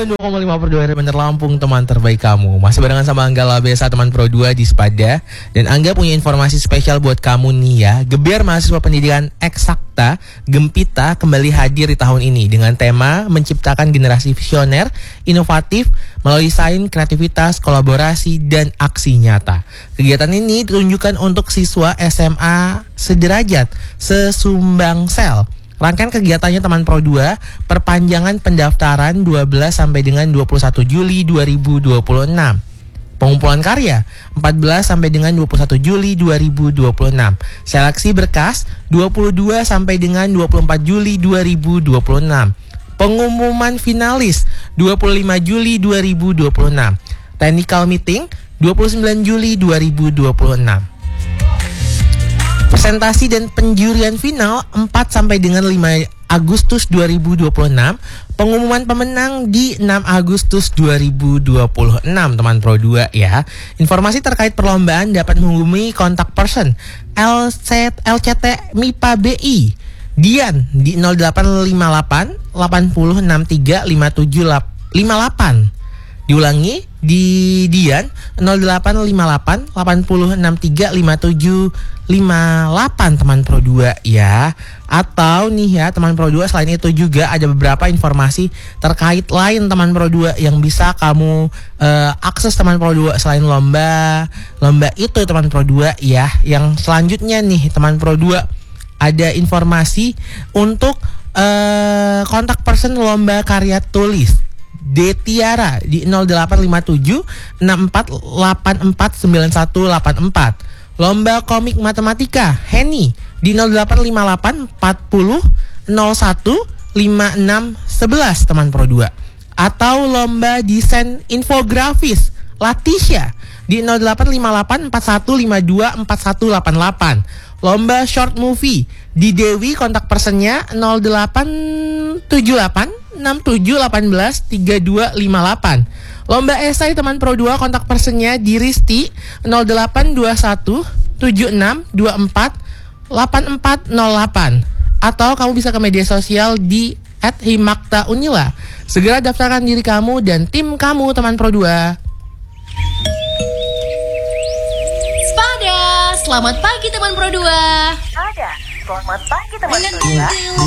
92,5 per 2 Bener Lampung, teman terbaik kamu. Masih barengan sama Angga Labesa, teman Pro 2 di Spada. Dan Angga punya informasi spesial buat kamu nih ya. Geber mahasiswa pendidikan Eksakta Gempita kembali hadir di tahun ini dengan tema menciptakan generasi visioner, inovatif melalui sains, kreativitas, kolaborasi, dan aksi nyata. Kegiatan ini ditunjukkan untuk siswa SMA sederajat Sesumbangsel. Rangkaian kegiatannya teman Pro 2, perpanjangan pendaftaran 12 sampai dengan 21 Juli 2026. Pengumpulan karya 14 sampai dengan 21 Juli 2026. Seleksi berkas 22 sampai dengan 24 Juli 2026. Pengumuman finalis 25 Juli 2026. Technical meeting 29 Juli 2026. Presentasi dan penjurian final 4 sampai dengan 5 Agustus 2026. Pengumuman pemenang di 6 Agustus 2026, teman Pro 2 ya. Informasi terkait perlombaan dapat menghubungi kontak person LCT MIPA BI Dian di 0858 8063 5758. Diulangi di Dian 0858 8063 5758, teman Pro 2 ya. Atau nih ya teman Pro 2, selain itu juga ada beberapa informasi terkait lain teman Pro 2 yang bisa kamu akses teman Pro 2 selain lomba itu teman Pro 2 ya. Yang selanjutnya nih teman Pro 2, ada informasi untuk kontak person lomba karya tulis Detiara di 0857 64849184. Lomba komik matematika Henny di 0858 40 01 5611, teman Pro 2. Atau lomba desain infografis Latisha di 0858 4152 4188. Lomba short movie di Dewi, kontak personnya 0878 6718 3258. Lomba esai teman Pro 2, kontak personnya di Risti 0821 7624 8408. Atau kamu bisa ke media sosial di @himaktaunila. Segera daftarkan diri kamu dan tim kamu teman Pro 2. Spada, selamat pagi teman Pro 2. Spada, selamat pagi teman Pro 2.